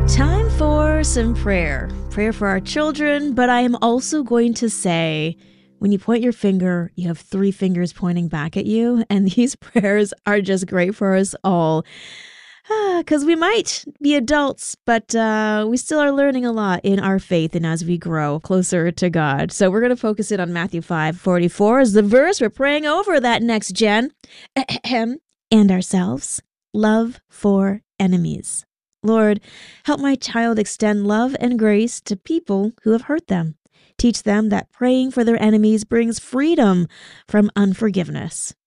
Time for some prayer. Prayer for our children, but I am also going to say, when you point your finger, you have three fingers pointing back at you, and these prayers are just great for us all. Because we might be adults, but we still are learning a lot in our faith and as we grow closer to God. So we're going to focus in on Matthew 5:44 as the verse we're praying over that next gen. And ourselves. Love for enemies. Lord, help my child extend love and grace to people who have hurt them. Teach them that praying for their enemies brings freedom from unforgiveness.